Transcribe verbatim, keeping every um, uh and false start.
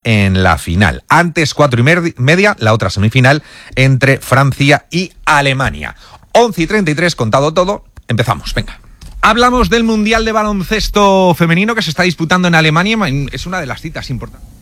en la final. Antes, cuatro y media, la otra semifinal entre Francia y Alemania. once y treinta y tres, contado todo, empezamos, venga. Hablamos del Mundial de Baloncesto Femenino que se está disputando en Alemania, es una de las citas importantes.